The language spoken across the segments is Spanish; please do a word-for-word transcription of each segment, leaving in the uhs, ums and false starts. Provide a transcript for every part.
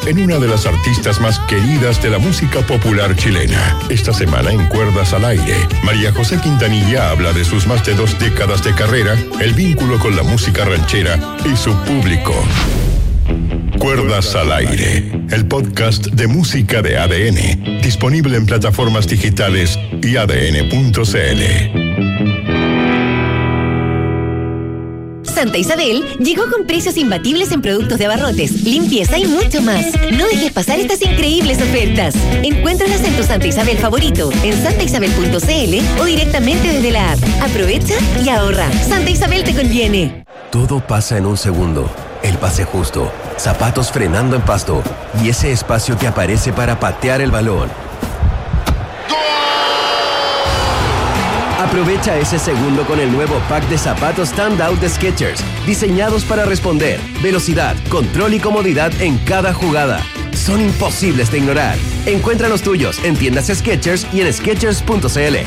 en una de las artistas más queridas de la música popular chilena. Esta semana en Cuerdas al Aire, María José Quintanilla habla de sus más de dos décadas de carrera, el vínculo con la música ranchera y su público. Cuerdas al Aire, el podcast de música de A D N, disponible en plataformas digitales y A D N punto C L. Santa Isabel llegó con precios imbatibles en productos de abarrotes, limpieza y mucho más. No dejes pasar estas increíbles ofertas. Encuéntralas en tu Santa Isabel favorito, en santa isabel punto c l o directamente desde la app. Aprovecha y ahorra. Santa Isabel te conviene. Todo pasa en un segundo. El pase justo, zapatos frenando en pasto y ese espacio que aparece para patear el balón. Aprovecha ese segundo con el nuevo pack de zapatos Standout de Skechers, diseñados para responder, velocidad, control y comodidad en cada jugada. Son imposibles de ignorar. Encuentra los tuyos en tiendas Skechers y en skechers punto c l.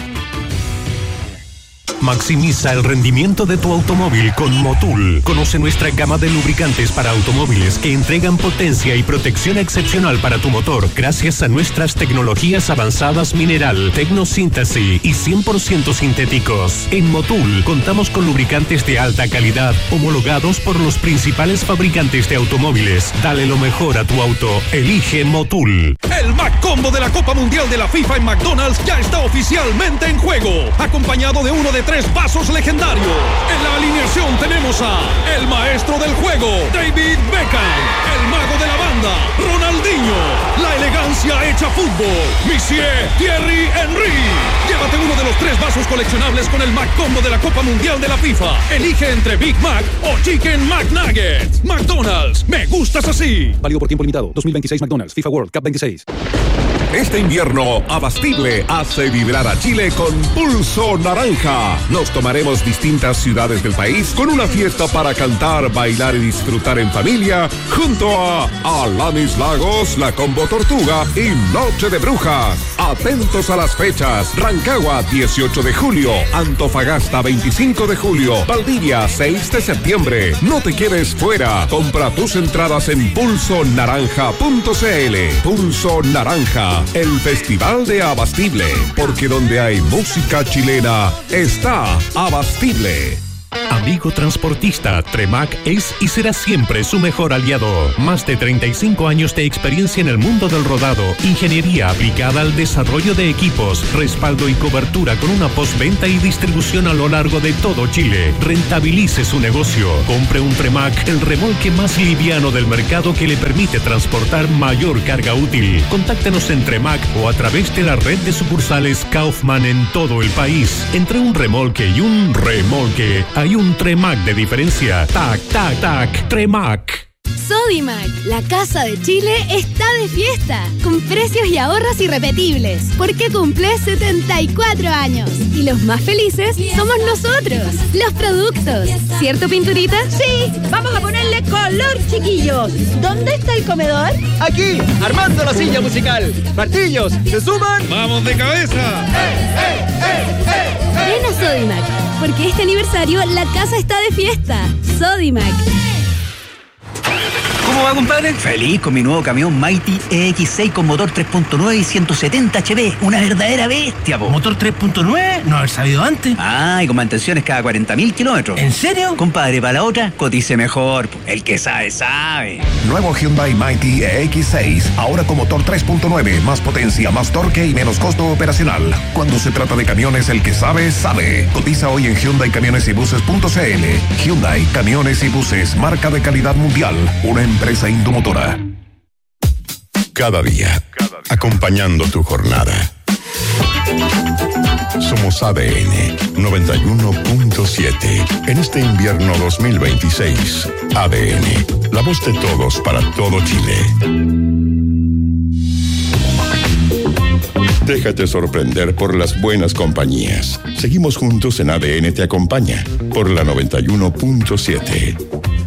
Maximiza el rendimiento de tu automóvil con Motul. Conoce nuestra gama de lubricantes para automóviles que entregan potencia y protección excepcional para tu motor gracias a nuestras tecnologías avanzadas mineral, tecnosíntesis y cien por ciento sintéticos. En Motul contamos con lubricantes de alta calidad homologados por los principales fabricantes de automóviles. Dale lo mejor a tu auto. Elige Motul. El Mac Combo de la Copa Mundial de la FIFA en McDonald's ya está oficialmente en juego, acompañado de uno de tres vasos legendarios. En la alineación tenemos a el maestro del juego, David Beckham, el mago de la banda, Ronaldinho, la elegancia hecha fútbol, Monsieur Thierry Henry. Llévate uno de los tres vasos coleccionables con el Mac Combo de la Copa Mundial de la FIFA. Elige entre Big Mac o Chicken McNuggets. McDonald's, me gustas así. Válido por tiempo limitado. dos mil veintiséis McDonald's, FIFA World Cup veintiséis. Este invierno, Abastible hace vibrar a Chile con Pulso Naranja. Nos tomaremos distintas ciudades del país con una fiesta para cantar, bailar y disfrutar en familia junto a Alanis Lagos, La Combo Tortuga y Noche de Brujas. Atentos a las fechas. Rancagua, dieciocho de julio. Antofagasta, veinticinco de julio. Valdivia, seis de septiembre. No te quedes fuera. Compra tus entradas en pulso naranja punto c l. Pulso Naranja, el festival de Abastible, porque donde hay música chilena está Abastible. Amigo transportista, Tremac es y será siempre su mejor aliado. Más de treinta y cinco años de experiencia en el mundo del rodado, ingeniería aplicada al desarrollo de equipos, respaldo y cobertura con una postventa y distribución a lo largo de todo Chile. Rentabilice su negocio. Compre un Tremac, el remolque más liviano del mercado que le permite transportar mayor carga útil. Contáctenos en Tremac o a través de la red de sucursales Kaufman en todo el país. Entre un remolque y un remolque hay un Tremac de diferencia. Tac, tac, tac, Tremac. Sodimac, la casa de Chile, está de fiesta, con precios y ahorros irrepetibles, porque cumple setenta y cuatro años. Y los más felices somos nosotros, los productos. ¿Cierto, Pinturita? Sí, vamos a ponerle color, chiquillos. ¿Dónde está el comedor? Aquí, armando la silla musical. Martillos, ¿se suman? ¡Vamos de cabeza! ¡Ey, ey, ey, ey, ey! Ven a Sodimac, porque este aniversario la casa está de fiesta. Sodimac. ¿Cómo va, compadre? Feliz con mi nuevo camión Mighty E X seis con motor tres punto nueve y ciento setenta H P. Una verdadera bestia, po. ¿Motor tres punto nueve? No haber sabido antes. Ah, y con mantenciones cada cuarenta mil kilómetros. ¿En serio? Compadre, para la otra, cotice mejor, po. El que sabe, sabe. Nuevo Hyundai Mighty E X seis. Ahora con motor tres punto nueve. Más potencia, más torque y menos costo operacional. Cuando se trata de camiones, el que sabe, sabe. Cotiza hoy en Hyundai Camiones y Buses punto c l. Hyundai Camiones y Buses. Marca de calidad mundial. Una empresa Indomotora. Cada día, acompañando tu jornada. Somos A D N noventa y uno punto siete. En este invierno dos mil veintiséis, A D N, la voz de todos para todo Chile. Déjate sorprender por las buenas compañías. Seguimos juntos en A D N Te Acompaña, por la noventa y uno punto siete.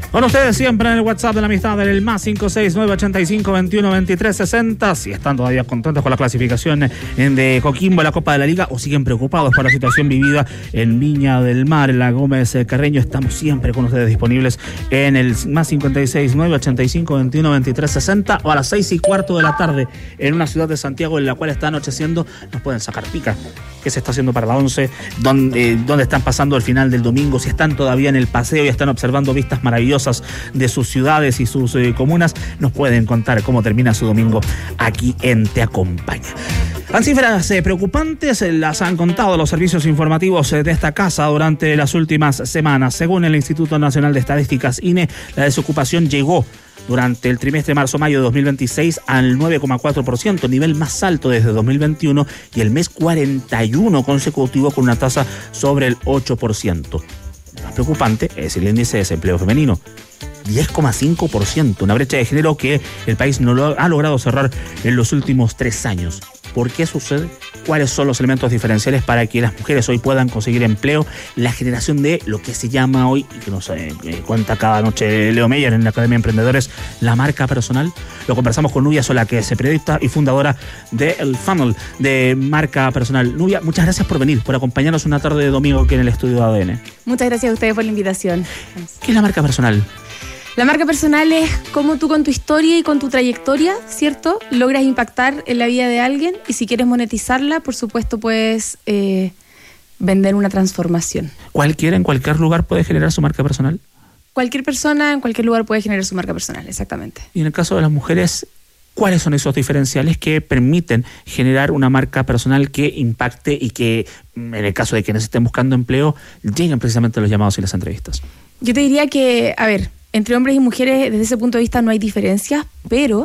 Con ustedes siempre en el WhatsApp de la amistad, en el más cinco seis nueve ocho cinco dos uno dos tres seis cero. Si están todavía contentos con la clasificación de Coquimbo en la Copa de la Liga o siguen preocupados por la situación vivida en Viña del Mar, en la Gómez Carreño, estamos siempre con ustedes disponibles en el más cinco seis nueve ocho cinco dos uno dos tres seis cero o a las seis y cuarto de la tarde en una ciudad de Santiago en la cual está anocheciendo. Nos pueden sacar pica. ¿Qué se está haciendo para la once? ¿Dónde, dónde están pasando el final del domingo? Si están todavía en el paseo y están observando vistas maravillosas de sus ciudades y sus eh, comunas, nos pueden contar cómo termina su domingo aquí en Te Acompaña. Las cifras eh, preocupantes eh, las han contado los servicios informativos eh, de esta casa durante las últimas semanas. Según el Instituto Nacional de Estadísticas, I N E, la desocupación llegó durante el trimestre marzo-mayo de dos mil veintiséis al nueve coma cuatro por ciento, nivel más alto desde dos mil veintiuno, y el mes cuarenta y uno consecutivo con una tasa sobre el ocho por ciento. Lo más preocupante es el índice de desempleo femenino, diez coma cinco por ciento, una brecha de género que el país no lo ha logrado cerrar en los últimos tres años. ¿Por qué sucede? ¿Cuáles son los elementos diferenciales para que las mujeres hoy puedan conseguir empleo? La generación de lo que se llama hoy, y que nos eh, cuenta cada noche Leo Meyer en la Academia de Emprendedores, la marca personal. Lo conversamos con Nubia Sola, que es periodista y fundadora de El Funnel de marca personal. Nubia, muchas gracias por venir, por acompañarnos una tarde de domingo aquí en el estudio de A D N. Muchas gracias a ustedes por la invitación. ¿Qué es la marca personal? La marca personal es cómo tú con tu historia y con tu trayectoria, ¿cierto?, logras impactar en la vida de alguien, y si quieres monetizarla, por supuesto, puedes eh, vender una transformación. ¿Cualquiera en cualquier lugar puede generar su marca personal? Cualquier persona en cualquier lugar puede generar su marca personal, exactamente. Y en el caso de las mujeres, ¿cuáles son esos diferenciales que permiten generar una marca personal que impacte y que, en el caso de quienes estén buscando empleo, lleguen precisamente a los llamados y las entrevistas? Yo te diría que, a ver, entre hombres y mujeres, desde ese punto de vista no hay diferencias, pero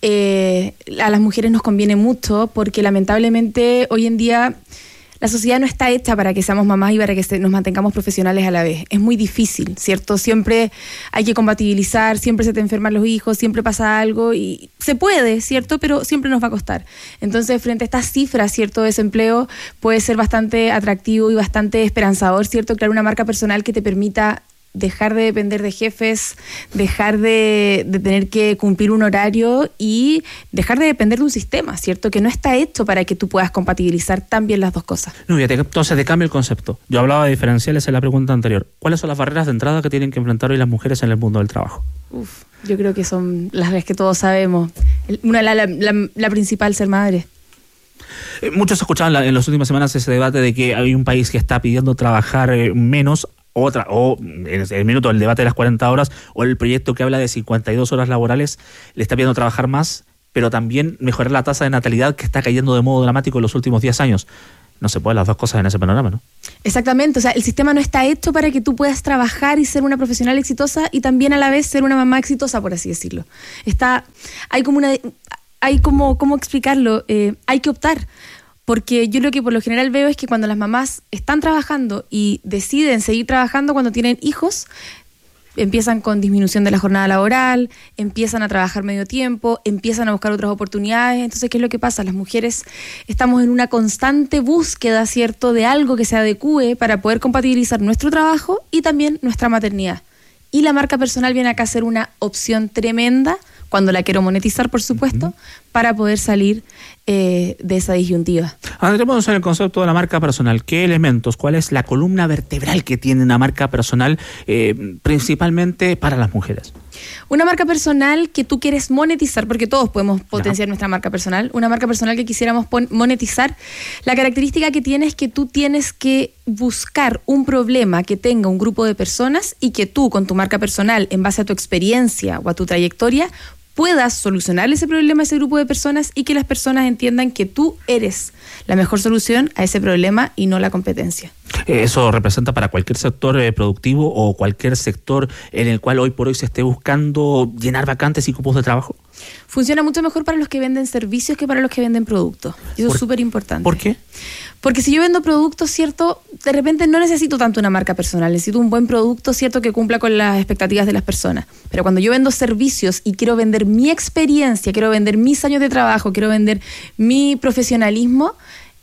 eh, a las mujeres nos conviene mucho porque lamentablemente hoy en día la sociedad no está hecha para que seamos mamás y para que se, nos mantengamos profesionales a la vez. Es muy difícil, ¿cierto? Siempre hay que compatibilizar, siempre se te enferman los hijos, siempre pasa algo y se puede, ¿cierto? Pero siempre nos va a costar. Entonces, frente a estas cifras, ¿cierto?, de desempleo, puede ser bastante atractivo y bastante esperanzador, ¿cierto?, crear una marca personal que te permita dejar de depender de jefes, dejar de, de tener que cumplir un horario y dejar de depender de un sistema, ¿cierto?, que no está hecho para que tú puedas compatibilizar tan bien las dos cosas. No, fíjate, entonces te cambio el concepto. Yo hablaba de diferenciales en la pregunta anterior. ¿Cuáles son las barreras de entrada que tienen que enfrentar hoy las mujeres en el mundo del trabajo? Uf, yo creo que son las que todos sabemos. Una, la, la, la, la principal, ser madre. Eh, muchos escuchaban en las últimas semanas ese debate de que hay un país que está pidiendo trabajar eh, menos, otra, o en el minuto del debate de las cuarenta horas, o el proyecto que habla de cincuenta y dos horas laborales, le está pidiendo trabajar más, pero también mejorar la tasa de natalidad que está cayendo de modo dramático en los últimos diez años. No se pueden las dos cosas en ese panorama, ¿no? Exactamente, o sea, el sistema no está hecho para que tú puedas trabajar y ser una profesional exitosa y también a la vez ser una mamá exitosa, por así decirlo. Está, hay como una, hay como, ¿cómo explicarlo? Eh, hay que optar. Porque yo lo que por lo general veo es que cuando las mamás están trabajando y deciden seguir trabajando cuando tienen hijos, empiezan con disminución de la jornada laboral, empiezan a trabajar medio tiempo, empiezan a buscar otras oportunidades. Entonces, ¿qué es lo que pasa? Las mujeres estamos en una constante búsqueda, ¿cierto?, de algo que se adecúe para poder compatibilizar nuestro trabajo y también nuestra maternidad. Y la marca personal viene acá a ser una opción tremenda, cuando la quiero monetizar, por supuesto, uh-huh, para poder salir eh, de esa disyuntiva. Entremos en el concepto de la marca personal. ¿Qué elementos, cuál es la columna vertebral que tiene una marca personal, eh, principalmente para las mujeres? Una marca personal que tú quieres monetizar, porque todos podemos potenciar, no, nuestra marca personal. Una marca personal que quisiéramos pon- monetizar. La característica que tiene es que tú tienes que buscar un problema que tenga un grupo de personas y que tú, con tu marca personal, en base a tu experiencia o a tu trayectoria, puedas solucionar ese problema a ese grupo de personas y que las personas entiendan que tú eres la mejor solución a ese problema y no la competencia. ¿Eso representa para cualquier sector eh, productivo o cualquier sector en el cual hoy por hoy se esté buscando llenar vacantes y cupos de trabajo? Funciona mucho mejor para los que venden servicios que para los que venden productos. Y eso es súper importante. ¿Por qué? Porque si yo vendo productos, ¿cierto?, de repente no necesito tanto una marca personal, necesito un buen producto, ¿cierto?, que cumpla con las expectativas de las personas. Pero cuando yo vendo servicios y quiero vender mi experiencia, quiero vender mis años de trabajo, quiero vender mi profesionalismo,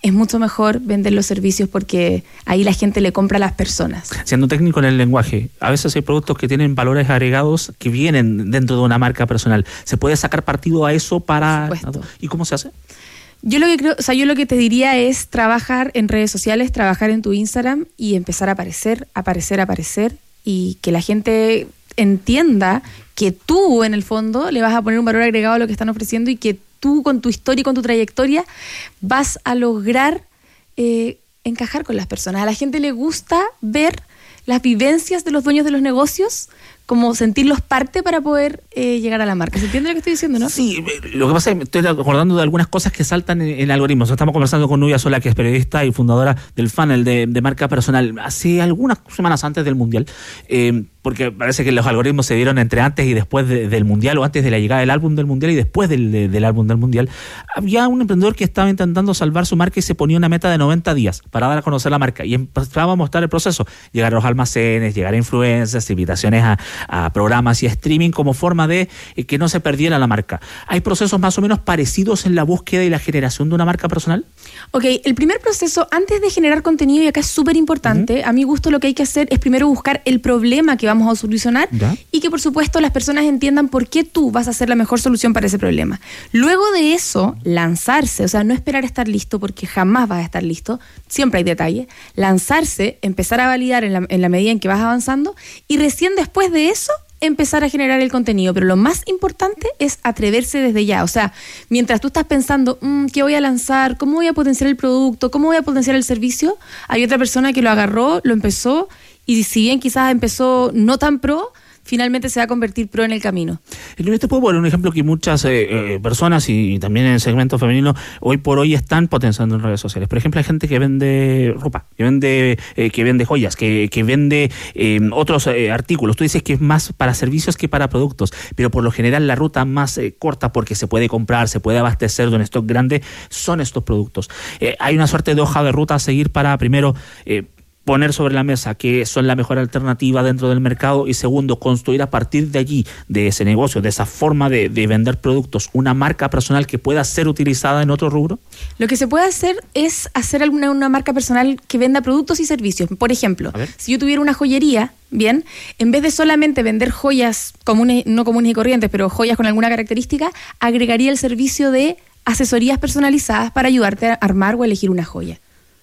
es mucho mejor vender los servicios porque ahí la gente le compra a las personas. Siendo técnico en el lenguaje, a veces hay productos que tienen valores agregados que vienen dentro de una marca personal. ¿Se puede sacar partido a eso para...? ¿Y cómo se hace? Yo lo que creo, o sea, yo lo que te diría es trabajar en redes sociales, trabajar en tu Instagram y empezar a aparecer, aparecer, aparecer y que la gente entienda que tú, en el fondo, le vas a poner un valor agregado a lo que están ofreciendo y que tú, con tu historia y con tu trayectoria, vas a lograr eh, encajar con las personas. A la gente le gusta ver las vivencias de los dueños de los negocios, como sentirlos parte para poder eh, llegar a la marca. ¿Se entiende lo que estoy diciendo, no? Sí, lo que pasa es que me estoy acordando de algunas cosas que saltan en, en algoritmos. Estamos conversando con Nubia Sola, que es periodista y fundadora del funnel de, de marca personal. Hace algunas semanas antes del Mundial, eh, porque parece que los algoritmos se dieron entre antes y después de, del Mundial, o antes de la llegada del álbum del Mundial y después del, de, del álbum del Mundial. Había un emprendedor que estaba intentando salvar su marca y se ponía una meta de noventa días para dar a conocer la marca. Y empezaba a mostrar el proceso. Llegar a los almacenes, llegar a influencers, invitaciones a, a programas y a streaming como forma de eh, que no se perdiera la marca. ¿Hay procesos más o menos parecidos en la búsqueda y la generación de una marca personal? Ok, el primer proceso, antes de generar contenido, y acá es súper importante, uh-huh. a mi gusto lo que hay que hacer es primero buscar el problema que vamos a solucionar ¿Ya? Y que por supuesto las personas entiendan por qué tú vas a ser la mejor solución para ese problema. Luego de eso, lanzarse, o sea, no esperar a estar listo porque jamás vas a estar listo, siempre hay detalle, lanzarse, empezar a validar en la, en la medida en que vas avanzando y recién después de eso empezar a generar el contenido, pero lo más importante es atreverse desde ya. O sea, mientras tú estás pensando, mmm, ¿qué voy a lanzar? ¿Cómo voy a potenciar el producto? ¿Cómo voy a potenciar el servicio? Hay otra persona que lo agarró, lo empezó, y si bien quizás empezó no tan pro, finalmente se va a convertir pro en el camino. Yo te puedo poner un ejemplo que muchas eh, personas y también en el segmento femenino hoy por hoy están potenciando en redes sociales. Por ejemplo, hay gente que vende ropa, que vende eh, que vende joyas, que, que vende eh, otros eh, artículos. Tú dices que es más para servicios que para productos, pero por lo general la ruta más eh, corta, porque se puede comprar, se puede abastecer de un stock grande, son estos productos. Eh, hay una suerte de hoja de ruta a seguir para, primero, eh, poner sobre la mesa que son la mejor alternativa dentro del mercado y segundo, construir a partir de allí, de ese negocio, de esa forma de, de vender productos, una marca personal que pueda ser utilizada en otro rubro? Lo que se puede hacer es hacer alguna, una marca personal que venda productos y servicios. Por ejemplo, si yo tuviera una joyería, bien, en vez de solamente vender joyas comunes, no comunes y corrientes, pero joyas con alguna característica, agregaría el servicio de asesorías personalizadas para ayudarte a armar o elegir una joya.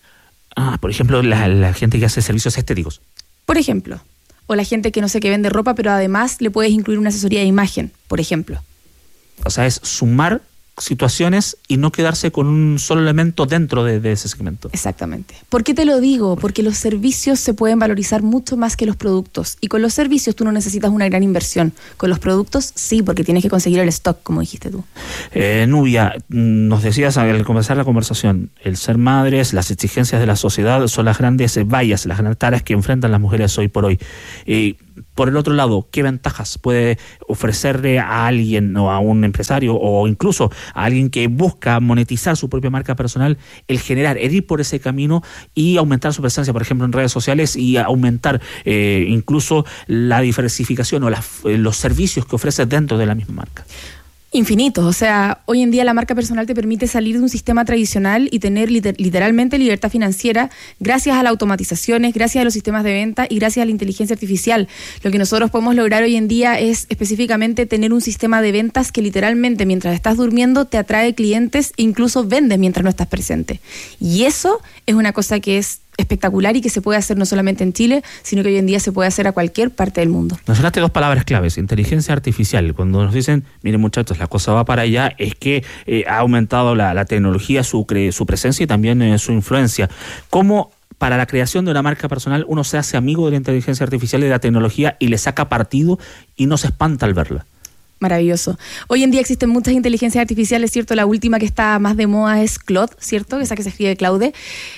Ah, por ejemplo, la, la gente que hace servicios estéticos. Por ejemplo. O la gente que no sé, que vende ropa, pero además le puedes incluir una asesoría de imagen, por ejemplo. O sea, es sumar situaciones y no quedarse con un solo elemento dentro de, de ese segmento. Exactamente. ¿Por qué te lo digo? Porque los servicios se pueden valorizar mucho más que los productos. Y con los servicios tú no necesitas una gran inversión. Con los productos sí, porque tienes que conseguir el stock, como dijiste tú. Eh, Nubia, nos decías al comenzar la conversación, el ser madres, las exigencias de la sociedad son las grandes vallas, las grandes tareas que enfrentan las mujeres hoy por hoy. Eh, Por el otro lado, ¿qué ventajas puede ofrecerle a alguien o a un empresario o incluso a alguien que busca monetizar su propia marca personal el generar, el ir por ese camino y aumentar su presencia, por ejemplo, en redes sociales y aumentar eh, incluso la diversificación o la, los servicios que ofrece dentro de la misma marca? Infinitos, o sea, hoy en día la marca personal te permite salir de un sistema tradicional y tener liter- literalmente libertad financiera gracias a las automatizaciones, gracias a los sistemas de venta y gracias a la inteligencia artificial. Lo que nosotros podemos lograr hoy en día es específicamente tener un sistema de ventas que literalmente mientras estás durmiendo te atrae clientes e incluso vendes mientras no estás presente. Y eso es una cosa que es espectacular y que se puede hacer no solamente en Chile, sino que hoy en día se puede hacer a cualquier parte del mundo. Mencionaste dos palabras claves, inteligencia artificial. Cuando nos dicen, miren muchachos, la cosa va para allá, es que eh, ha aumentado la, la tecnología, su, cre- su presencia y también eh, su influencia. ¿Cómo para la creación de una marca personal uno se hace amigo de la inteligencia artificial y de la tecnología y le saca partido y no se espanta al verla? Maravilloso. Hoy en día existen muchas inteligencias artificiales, ¿cierto? La última que está más de moda es Claude, ¿cierto? Esa que se escribe Claude.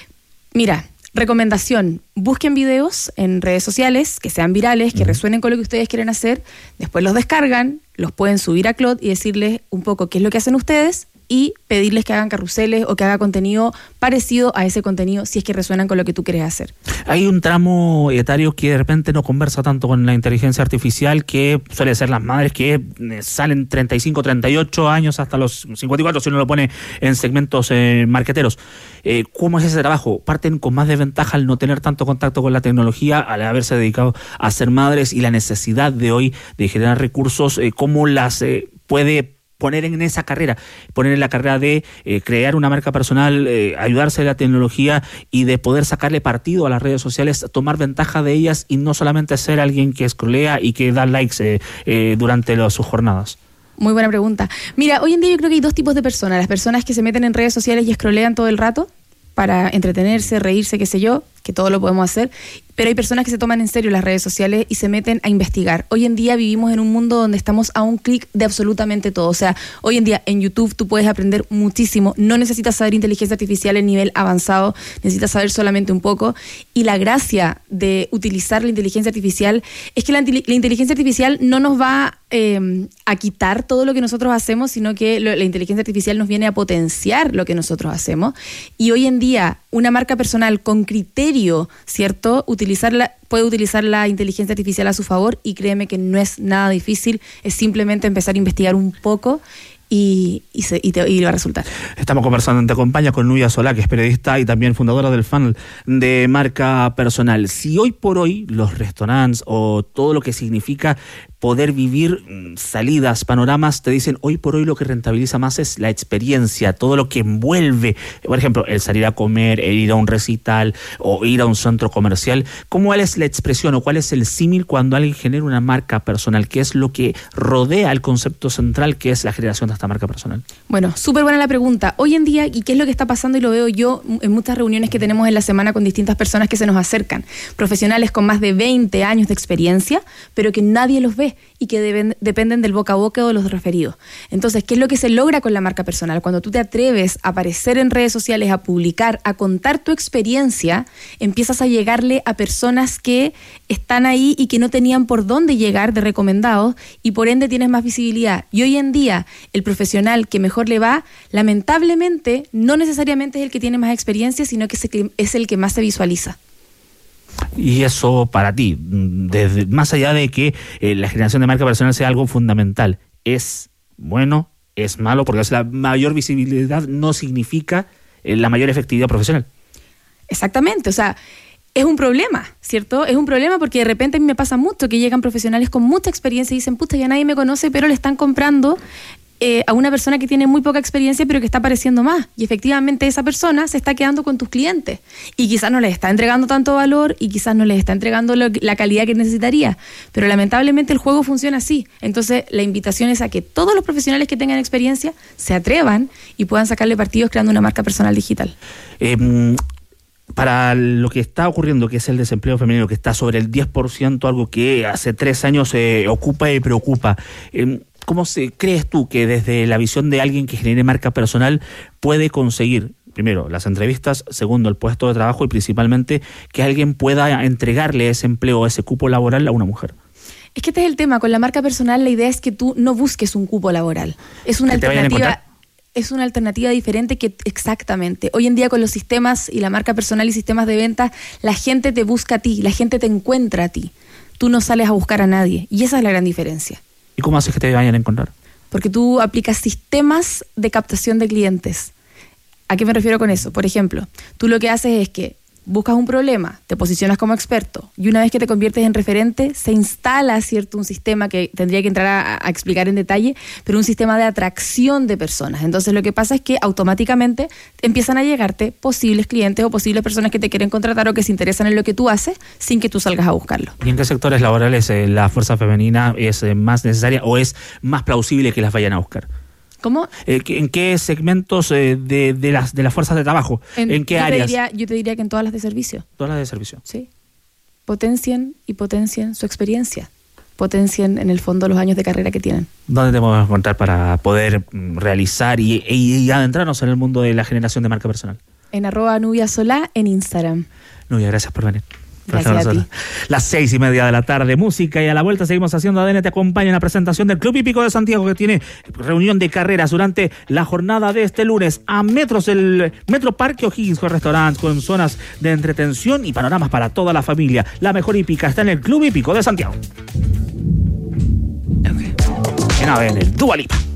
Mira, recomendación, busquen videos en redes sociales que sean virales, que resuenen con lo que ustedes quieren hacer, después los descargan, los pueden subir a Claude y decirles un poco qué es lo que hacen ustedes y pedirles que hagan carruseles o que haga contenido parecido a ese contenido si es que resuenan con lo que tú quieres hacer. Hay un tramo etario que de repente no conversa tanto con la inteligencia artificial, que suele ser las madres que salen treinta y cinco, treinta y ocho años hasta los cincuenta y cuatro, si uno lo pone en segmentos eh, marqueteros. Eh, ¿Cómo es ese trabajo? ¿Parten con más desventaja al no tener tanto contacto con la tecnología, al haberse dedicado a ser madres y la necesidad de hoy de generar recursos? Eh, ¿Cómo las eh, puede poner en esa carrera, poner en la carrera de eh, crear una marca personal, eh, ayudarse de la tecnología y de poder sacarle partido a las redes sociales, tomar ventaja de ellas y no solamente ser alguien que scrollea y que da likes eh, eh, durante los, sus jornadas? Muy buena pregunta. Mira, hoy en día yo creo que hay dos tipos de personas. Las personas que se meten en redes sociales y scrollean todo el rato para entretenerse, reírse, qué sé yo, que todo lo podemos hacer, pero hay personas que se toman en serio las redes sociales y se meten a investigar. Hoy en día vivimos en un mundo donde estamos a un clic de absolutamente todo. O sea, hoy en día en YouTube tú puedes aprender muchísimo. No necesitas saber inteligencia artificial en nivel avanzado, necesitas saber solamente un poco. Y la gracia de utilizar la inteligencia artificial es que la, la inteligencia artificial no nos va eh, a quitar todo lo que nosotros hacemos, sino que lo, la inteligencia artificial nos viene a potenciar lo que nosotros hacemos. Y hoy en día una marca personal con criterio, ¿cierto? Utilizarla, puede utilizar la inteligencia artificial a su favor, y créeme que no es nada difícil, es simplemente empezar a investigar un poco y, y, se, y, te, y va a resultar. Estamos conversando en Te Acompaña con Nubia Solá, que es periodista y también fundadora del funnel de marca personal. Si hoy por hoy los restaurantes o todo lo que significa poder vivir salidas, panoramas, te dicen hoy por hoy lo que rentabiliza más es la experiencia, todo lo que envuelve, por ejemplo, el salir a comer, el ir a un recital o ir a un centro comercial. ¿Cuál es la expresión o cuál es el símil cuando alguien genera una marca personal? ¿Qué es lo que rodea el concepto central que es la generación de esta marca personal? Bueno, súper buena la pregunta. Hoy en día, ¿y qué es lo que está pasando? Y lo veo yo en muchas reuniones que tenemos en la semana con distintas personas que se nos acercan, profesionales con más de veinte años de experiencia, pero que nadie los ve y que deben, dependen del boca a boca o de los referidos. Entonces, ¿qué es lo que se logra con la marca personal? Cuando tú te atreves a aparecer en redes sociales, a publicar, a contar tu experiencia, empiezas a llegarle a personas que están ahí y que no tenían por dónde llegar de recomendados, y por ende tienes más visibilidad. Y hoy en día, el profesional que mejor le va, lamentablemente, no necesariamente es el que tiene más experiencia, sino que es el que más se visualiza. Y eso para ti, desde, más allá de que eh, la generación de marca personal sea algo fundamental, ¿es bueno, es malo? Porque la mayor visibilidad no significa eh, la mayor efectividad profesional. Exactamente, o sea, es un problema, ¿cierto? Es un problema porque de repente a mí me pasa mucho que llegan profesionales con mucha experiencia y dicen, puta, ya nadie me conoce, pero le están comprando Eh, a una persona que tiene muy poca experiencia pero que está apareciendo más, y efectivamente esa persona se está quedando con tus clientes y quizás no les está entregando tanto valor y quizás no les está entregando lo, la calidad que necesitaría, pero lamentablemente el juego funciona así. Entonces la invitación es a que todos los profesionales que tengan experiencia se atrevan y puedan sacarle partidos creando una marca personal digital. Eh, Para lo que está ocurriendo, que es el desempleo femenino, que está sobre el diez por ciento, algo que hace tres años eh, ocupa y preocupa, eh, ¿cómo se, crees tú que desde la visión de alguien que genere marca personal puede conseguir, primero, las entrevistas, segundo, el puesto de trabajo y principalmente que alguien pueda entregarle ese empleo, ese cupo laboral a una mujer? Es que este es el tema, con la marca personal la idea es que tú no busques un cupo laboral, es una alternativa... Es una alternativa diferente que exactamente. Hoy en día con los sistemas y la marca personal y sistemas de venta, la gente te busca a ti, la gente te encuentra a ti. Tú no sales a buscar a nadie, y esa es la gran diferencia. ¿Y cómo haces que te vayan a encontrar? Porque tú aplicas sistemas de captación de clientes. ¿A qué me refiero con eso? Por ejemplo, tú lo que haces es que buscas un problema, te posicionas como experto, y una vez que te conviertes en referente, se instala, ¿cierto?, un sistema que tendría que entrar a, a explicar en detalle, pero un sistema de atracción de personas. Entonces lo que pasa es que automáticamente empiezan a llegarte posibles clientes o posibles personas que te quieren contratar o que se interesan en lo que tú haces sin que tú salgas a buscarlo. ¿Y en qué sectores laborales eh, la fuerza femenina es eh, más necesaria o es más plausible que las vayan a buscar? ¿Cómo? Eh, ¿En qué segmentos eh, de, de, las, de las fuerzas de trabajo? ¿En, ¿En qué yo áreas? Te diría, yo te diría que en todas las de servicio. Todas las de servicio. Sí. Potencien y potencien su experiencia. Potencien en el fondo los años de carrera que tienen. ¿Dónde te podemos encontrar para poder realizar y, y, y adentrarnos en el mundo de la generación de marca personal? En arroba Nubia Solá en Instagram. Nubia, gracias por venir. Gracias a ti. Las seis y media de la tarde, música, y a la vuelta seguimos haciendo A D N Te Acompaña en la presentación del Club Hípico de Santiago, que tiene reunión de carreras durante la jornada de este lunes a metros del Metro Parque O'Higgins, con restaurantes, con zonas de entretención y panoramas para toda la familia. La mejor hípica está en el Club Hípico de Santiago. En A D N, Dua Lipa.